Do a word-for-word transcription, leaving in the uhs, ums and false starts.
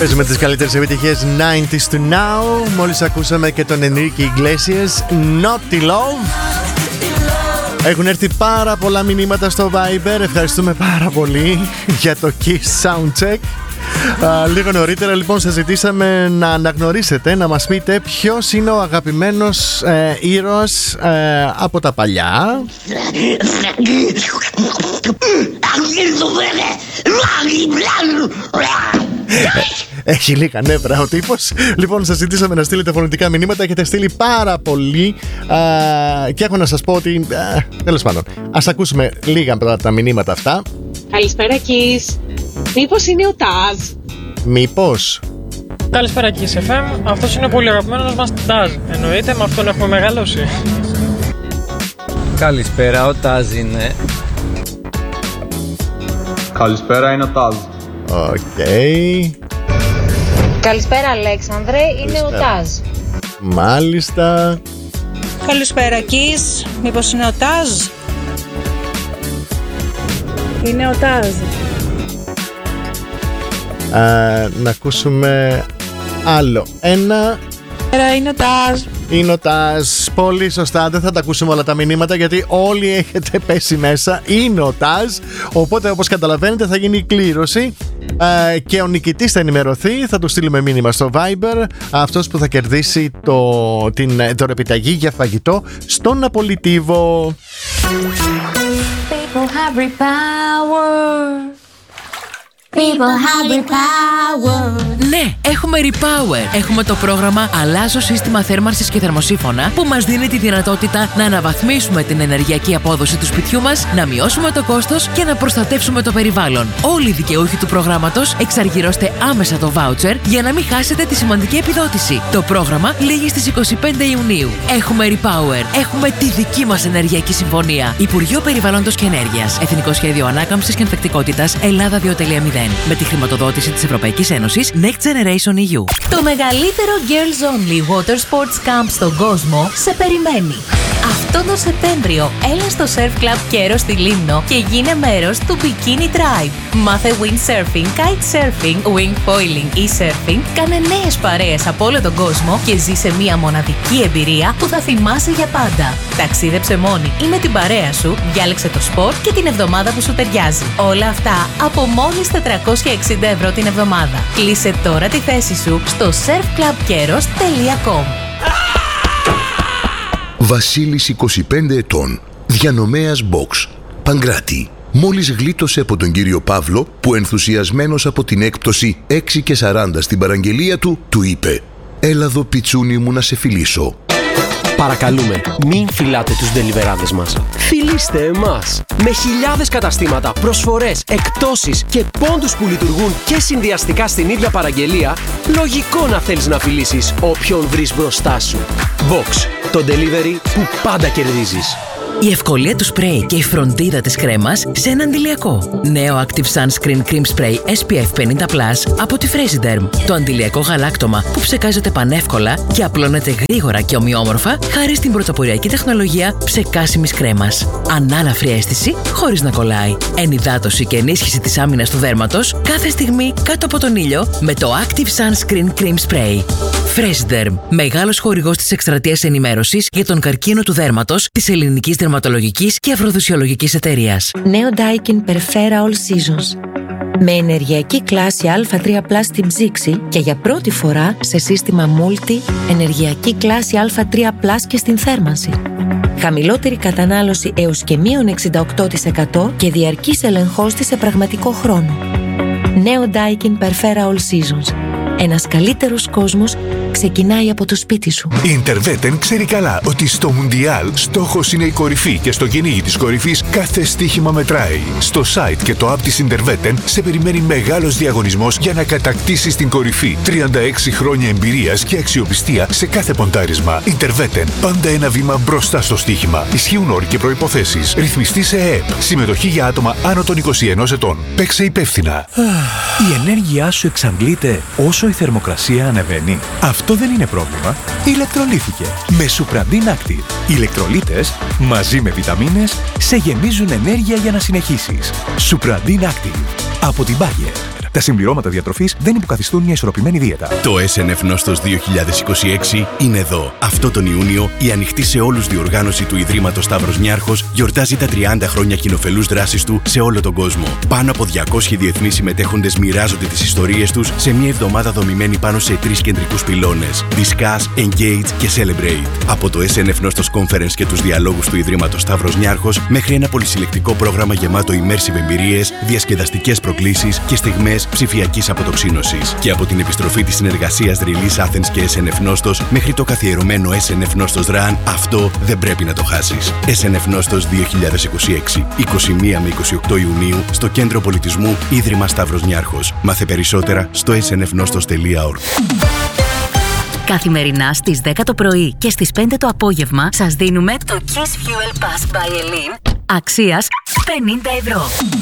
Παίζουμε τις καλύτερες επιτυχίες ενενήντα to now. Μόλις ακούσαμε και τον Enrique Iglesias, Naughty Love. Έχουν έρθει πάρα πολλά μηνύματα στο Viber. Ευχαριστούμε πάρα πολύ για το Kiss Soundcheck. Uh, λίγο νωρίτερα λοιπόν σας ζητήσαμε να αναγνωρίσετε, να μας πείτε ποιος είναι ο αγαπημένος ε, ήρωας ε, από τα παλιά. Έχει λίγα νεύρα ο τύπος. Λοιπόν, σας ζητήσαμε να στείλετε φωνητικά μηνύματα. Έχετε στείλει πάρα πολύ α, και έχω να σας πω ότι α, τέλος πάντων, ας ακούσουμε λίγα από τα μηνύματα αυτά. Καλησπέρα Kiss. Μήπως είναι ο Τάζ? Μήπως? Καλησπέρα Kiss εφ εμ. Αυτός είναι ο πολύ αγαπημένος μας Τάζ. Εννοείται, με αυτόν έχουμε μεγαλώσει. Καλησπέρα, ο Τάζ είναι. Καλησπέρα, είναι ο Τάζ. Οκ. Okay. Καλησπέρα Αλέξανδρε, είναι ο Τάζ. Μάλιστα. Καλησπέρα Kiss. Μήπως είναι ο Τάζ? Είναι ο Τάζ. Uh, να ακούσουμε άλλο ένα. Είναι ο Τάζ. Είναι ο Τάζ. Πολύ σωστά. Δεν θα τα ακούσουμε όλα τα μηνύματα γιατί όλοι έχετε πέσει μέσα. Είναι ο Τάζ. Οπότε, όπως καταλαβαίνετε, θα γίνει η κλήρωση. Uh, και ο νικητής θα ενημερωθεί. Θα του στείλουμε μήνυμα στο Viber. Αυτός που θα κερδίσει το, την δωρεπιταγή για φαγητό στον Απολυτίβο. People have repower. People have repower. Ναι, έχουμε Repower. Έχουμε το πρόγραμμα Αλλάζω σύστημα θέρμανσης και θερμοσύφωνα που μας δίνει τη δυνατότητα να αναβαθμίσουμε την ενεργειακή απόδοση του σπιτιού μας, να μειώσουμε το κόστος και να προστατεύσουμε το περιβάλλον. Όλοι οι δικαιούχοι του προγράμματος εξαργυρώστε άμεσα το voucher για να μην χάσετε τη σημαντική επιδότηση. Το πρόγραμμα λήγει στις είκοσι πέντε Ιουνίου. Έχουμε Repower. Έχουμε τη δική μας ενεργειακή συμφωνία. Υπουργείο Περιβάλλοντος και Ενέργειας. Εθνικό Σχέδιο Ανάκαμψης και Ανθεκτικότητας Ελλάδα δύο μηδέν μηδέν. Με τη χρηματοδότηση της Ευρωπαϊκής Ένωσης Next Generation ι γιου. Το μεγαλύτερο Girls Only Water Sports Camp στον κόσμο σε περιμένει. Αυτό το Σεπτέμβριο έλα στο Surf Club Κέρος στη Λίμνο και γίνε μέρος του Bikini Tribe. Μάθε windsurfing, kitesurfing, wing foiling ή surfing, κάνε νέες παρέες από όλο τον κόσμο και ζήσε μια μοναδική εμπειρία που θα θυμάσαι για πάντα. Ταξίδεψε μόνη ή με την παρέα σου, διάλεξε το σπορ και την εβδομάδα που σου ταιριάζει. Όλα αυτά από μόλις τετρακόσια εξήντα ευρώ την εβδομάδα. Κλείσε τώρα τη θέση σου στο surf club keros τελεία com. Βασίλης, είκοσι πέντε ετών, διανομέας box, Παγκράτη. Μόλις γλίτωσε από τον κύριο Παύλο που ενθουσιασμένος από την έκπτωση έξι και σαράντα στην παραγγελία του, του είπε «Έλα εδώ πιτσούνι μου να σε φιλήσω». Παρακαλούμε, μην φυλάτε τους ντελιβεράδες μας. Φιλήστε εμάς. Με χιλιάδες καταστήματα, προσφορές, εκπτώσεις και πόντους που λειτουργούν και συνδυαστικά στην ίδια παραγγελία, λογικό να θέλεις να φιλήσεις όποιον βρεις μπροστά σου. Box, το delivery που πάντα κερδίζεις. Η ευκολία του σπρέι και η φροντίδα της κρέμας σε ένα αντιλιακό. Νέο Active Sunscreen Cream Spray ες πι εφ πενήντα πλας από τη Fresiderm. Το αντιλιακό γαλάκτωμα που ψεκάζεται πανεύκολα και απλώνεται γρήγορα και ομοιόμορφα χάρη στην πρωτοποριακή τεχνολογία ψεκάσιμης κρέμας. Ανάλαφρη αίσθηση χωρίς να κολλάει. Ενυδάτωση και ενίσχυση της άμυνας του δέρματος κάθε στιγμή κάτω από τον ήλιο με το Active Sunscreen Cream Spray. Fresiderm, μεγάλος χορηγός της εκστρατείας ενημέρωσης για τον καρκίνο του δέρματος της ελληνικής δερματολογικής και αφροδισιολογικής εταιρείας. Νέο Daikin Perfera All Seasons. Με ενεργειακή κλάση Α τρία πλας στην ψήξη και για πρώτη φορά σε σύστημα Multi ενεργειακή κλάση Α τρία πλας και στην θέρμανση. Χαμηλότερη κατανάλωση έως και μείον εξήντα οκτώ τοις εκατό και διαρκής ελεγχός της σε πραγματικό χρόνο. Νέο Daikin Perfera All Seasons. Ένας καλύτερος κόσμος ξεκινάει από το σπίτι σου. Η Interveten ξέρει καλά ότι στο Μουντιάλ στόχος είναι η κορυφή και στο κυνήγι της κορυφής κάθε στοίχημα μετράει. Στο site και το app της Interveten σε περιμένει μεγάλος διαγωνισμός για να κατακτήσεις την κορυφή. τριάντα έξι χρόνια εμπειρίας και αξιοπιστία σε κάθε ποντάρισμα. Interveten, πάντα ένα βήμα μπροστά στο στοίχημα. Ισχύουν όροι και προϋποθέσεις. Ρυθμιστή σε ΕΕΠ. Συμμετοχή για άτομα άνω των είκοσι ενός ετών. Παίξε υπεύθυνα. Η ενέργειά σου εξαντλείται όσο η θερμοκρασία ανεβαίνει. Αυτό δεν είναι πρόβλημα. Ηλεκτρολύθηκε με Supradin Active. Οι ηλεκτρολίτες μαζί με βιταμίνες σε γεμίζουν ενέργεια για να συνεχίσεις. Supradin Active από την Bayer. Τα συμπληρώματα διατροφής δεν υποκαθιστούν μια ισορροπημένη δίαιτα. Το ες εν εφ Νόστος δύο χιλιάδες είκοσι έξι είναι εδώ. Αυτό τον Ιούνιο η ανοιχτή σε όλους διοργάνωση του Ιδρύματος Σταύρος Νιάρχος γιορτάζει τα τριάντα χρόνια κοινοφελούς δράσης του σε όλο τον κόσμο. Πάνω από διακόσιοι διεθνείς συμμετέχοντες μοιράζονται τις ιστορίες τους σε μια εβδομάδα δομημένη πάνω σε τρεις κεντρικούς πυλώνες: Discuss, Engage και Celebrate. Από το ες εν εφ Νόστος Conference και τους διαλόγους του Ιδρύματος Σταύρος Νιάρχος μέχρι ένα πολυσυλλεκτικό πρόγραμμα γεμάτο immersive εμπειρίες, διασκεδαστικές προκλήσεις και στιγμές ψηφιακής αποτοξίνωσης. Και από την επιστροφή της συνεργασίας Release Athens και ες εν εφ Νόστος μέχρι το καθιερωμένο ες εν εφ Νόστος Run, αυτό δεν πρέπει να το χάσεις. ες εν εφ Νόστος δύο χιλιάδες είκοσι έξι, είκοσι μία με είκοσι οκτώ Ιουνίου στο Κέντρο Πολιτισμού Ίδρυμα Σταύρος Νιάρχος. Μάθε περισσότερα στο ες εν εφ νόστος τελεία org. Καθημερινά στις δέκα το πρωί και στις πέντε το απόγευμα σας δίνουμε το Kiss Fuel Pass by Elin αξίας πενήντα ευρώ.